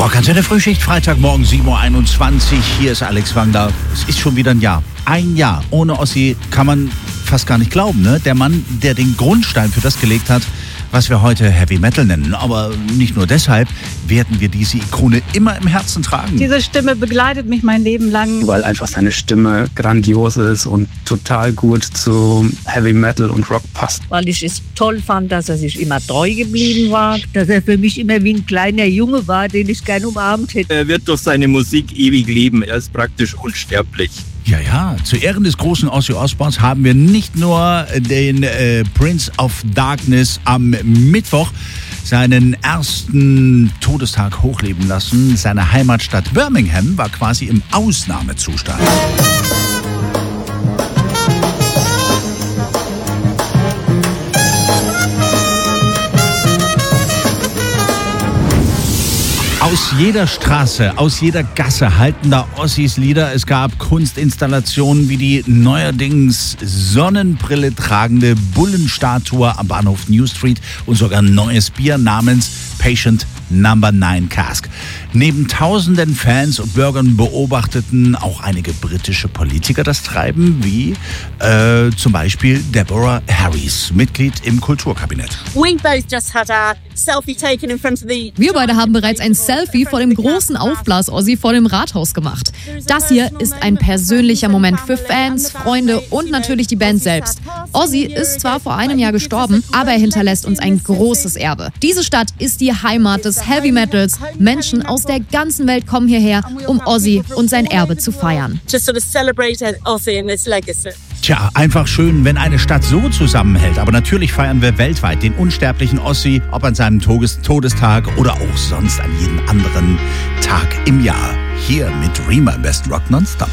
Rockantenne Frühschicht, Freitagmorgen 7.21 Uhr. Hier ist Alex Wangler. Es ist schon wieder ein Jahr. Ein Jahr ohne Ozzy kann man fast gar nicht glauben, ne? Der Mann, der den Grundstein für das gelegt hat, was wir heute Heavy Metal nennen. Aber nicht nur deshalb werden wir diese Ikone immer im Herzen tragen. Diese Stimme begleitet mich mein Leben lang. Weil einfach seine Stimme grandios ist und total gut zu Heavy Metal und Rock passt. Weil ich es toll fand, dass er sich immer treu geblieben war. Dass er für mich immer wie ein kleiner Junge war, den ich gern umarmt hätte. Er wird durch seine Musik ewig leben. Er ist praktisch unsterblich. Ja, zu Ehren des großen Ozzy Osbournes haben wir nicht nur den Prince of Darkness am Mittwoch seinen ersten Todestag hochleben lassen. Seine Heimatstadt Birmingham war quasi im Ausnahmezustand. Aus jeder Straße, aus jeder Gasse halten da Ozzys Lieder. Es gab Kunstinstallationen wie die neuerdings Sonnenbrille tragende Bullenstatue am Bahnhof New Street und sogar ein neues Bier namens Patient Number 9 Cask. Neben tausenden Fans und Bürgern beobachteten auch einige britische Politiker das Treiben, wie zum Beispiel Deborah Harris, Mitglied im Kulturkabinett. We both just had our selfie taken in front of the... Wir beide haben bereits ein Selfie vor dem großen Aufblas-Ozzy vor dem Rathaus gemacht. Das hier ist ein persönlicher Moment für Fans, Freunde und natürlich die Band selbst. Ozzy ist zwar vor einem Jahr gestorben, aber er hinterlässt uns ein großes Erbe. Diese Stadt ist die Heimat des Heavy Metals. Menschen aus der ganzen Welt kommen hierher, um Ozzy und sein Erbe zu feiern. to sort of celebrate Ozzy and his legacy. Tja, einfach schön, wenn eine Stadt so zusammenhält. Aber natürlich feiern wir weltweit den unsterblichen Ozzy, ob an seinem Todestag oder auch sonst an jedem anderen Tag im Jahr. Hier mit Rema Best Rock Nonstop.